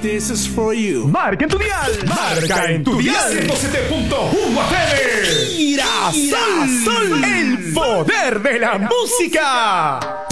This is for you. Marca en tu dial. Marca en tu dial. 107.1 FM. Girasol. El poder de la música.